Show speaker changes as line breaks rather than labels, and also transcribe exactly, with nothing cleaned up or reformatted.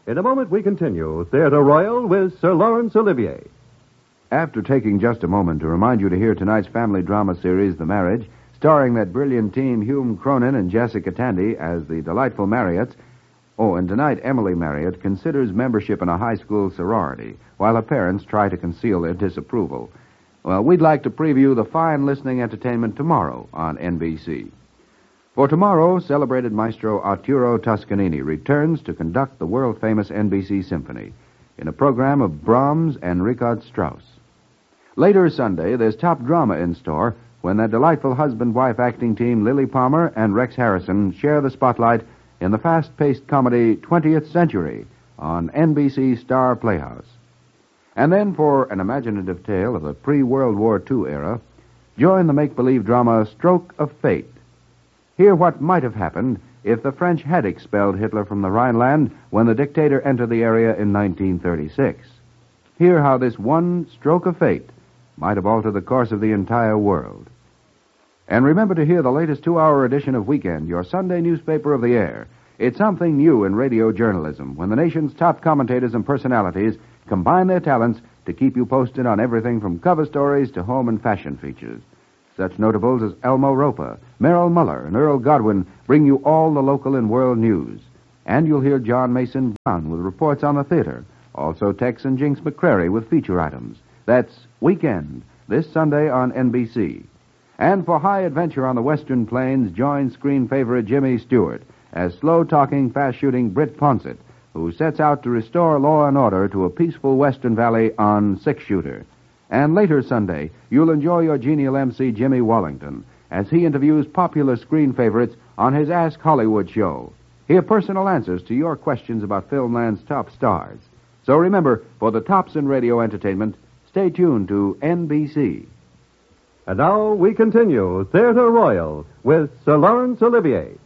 In a moment, we continue Theatre Royal with Sir Laurence Olivier.
After taking just a moment to remind you to hear tonight's family drama series, The Marriage, starring that brilliant team, Hume Cronin and Jessica Tandy, as the delightful Marriotts. Oh, and tonight, Emily Marriott considers membership in a high school sorority, while her parents try to conceal their disapproval. Well, we'd like to preview the fine listening entertainment tomorrow on N B C. For tomorrow, celebrated maestro Arturo Toscanini returns to conduct the world-famous N B C Symphony in a program of Brahms and Richard Strauss. Later Sunday, there's top drama in store when that delightful husband-wife acting team Lily Palmer and Rex Harrison share the spotlight in the fast-paced comedy twentieth Century on N B C Star Playhouse. And then for an imaginative tale of the pre-World War Two era, join the make-believe drama Stroke of Fate. Hear what might have happened if the French had expelled Hitler from the Rhineland when the dictator entered the area in nineteen thirty-six. Hear how this one stroke of fate might have altered the course of the entire world. And remember to hear the latest two-hour edition of Weekend, your Sunday newspaper of the air. It's something new in radio journalism when the nation's top commentators and personalities combine their talents to keep you posted on everything from cover stories to home and fashion features. Such notables as Elmo Roper, Merrill Muller, and Earl Godwin bring you all the local and world news. And you'll hear John Mason Brown with reports on the theater. Also Tex and Jinx McCrary with feature items. That's Weekend, this Sunday on N B C. And for high adventure on the Western Plains, join screen favorite Jimmy Stewart as slow-talking, fast-shooting Britt Ponsett, who sets out to restore law and order to a peaceful Western Valley on Six-Shooter. And later Sunday, you'll enjoy your genial M C Jimmy Wallington as he interviews popular screen favorites on his Ask Hollywood show. Hear personal answers to your questions about Filmland's top stars. So remember, for the tops in radio entertainment, stay tuned to N B C.
And now we continue Theatre Royal with Sir Laurence Olivier.